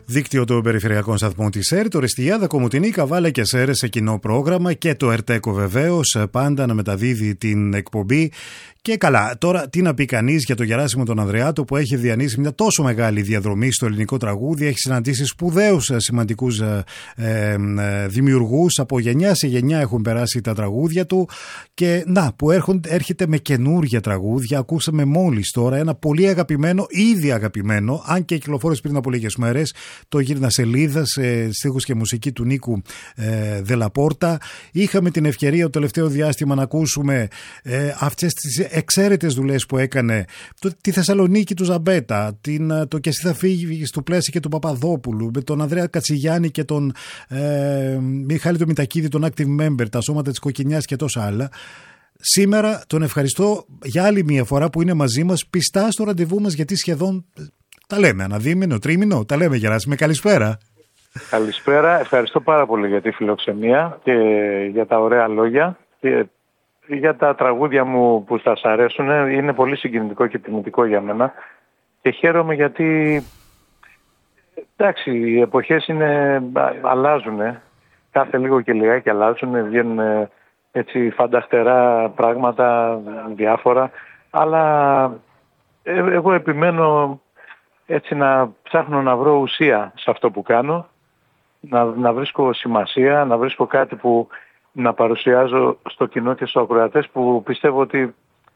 Δίκτυο των περιφερειακών σταθμών της ΕΡΤ, Ορεστιάδα, Κομουτινή, Καβάλα και Σέρες σε κοινό πρόγραμμα και το ΕΡΤΕΚΟ βεβαίως πάντα να μεταδίδει την εκπομπή. Και καλά, τώρα τι να πει κανείς για τον Γεράσιμο τον Ανδρεάτο που έχει διανύσει μια τόσο μεγάλη διαδρομή στο ελληνικό τραγούδι, έχει συναντήσει σπουδαίους σημαντικούς δημιουργούς, από γενιά σε γενιά έχουν περάσει τα τραγούδια του και να που έρχεται με καινούργια τραγούδια. Ακούσαμε μόλις τώρα ένα πολύ αγαπημένο, ήδη αγαπημένο, αν και κυκλοφόρησε πριν από λίγες μέρες, το Γύρνα Σελίδα σε στίχους και μουσική του Νίκου Δελαπόρτα. Είχαμε την ευκαιρία το τελευταίο διάστημα να ακούσουμε αυτές τις εξαίρετες δουλειές που έκανε τη Θεσσαλονίκη του Ζαμπέτα, το «Και εσύ θα φύγεις» του Πλέση και του Παπαδόπουλου, με τον Ανδρέα Κατσιγιάννη και τον Μιχάλη το Μητακίδη, τον Active Member, τα σώματα της Κοκκινιάς και τόσα άλλα. Σήμερα τον ευχαριστώ για άλλη μια φορά που είναι μαζί μας, πιστά στο ραντεβού μας, γιατί σχεδόν τα λέμε αναδίμηνο, τρίμηνο, τα λέμε. Γεράσιμε, καλησπέρα. Καλησπέρα, ευχαριστώ πάρα πολύ για τη φιλοξενία και για τα ωραία λόγια και για τα τραγούδια μου που σας αρέσουν. Είναι πολύ συγκινητικό και τιμητικό για μένα και χαίρομαι γιατί εντάξει, οι εποχές αλλάζουν, κάθε λίγο και λιγάκι αλλάζουν, βγαίνουν έτσι φανταστερά πράγματα διάφορα, αλλά εγώ επιμένω έτσι να ψάχνω να βρω ουσία σε αυτό που κάνω, να βρίσκω σημασία, να βρίσκω κάτι που να παρουσιάζω στο κοινό και στους ακροατές που πιστεύω ότι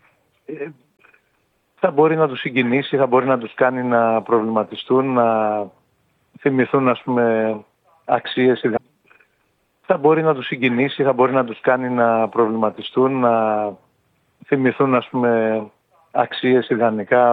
θα μπορεί να τους συγκινήσει, θα μπορεί να τους κάνει να προβληματιστούν, να θυμηθούν ας πούμε αξίες. Θα μπορεί να τους συγκινήσει, θα μπορεί να τους κάνει να προβληματιστούν, να θυμηθούν ας πούμε αξίες ιδανικά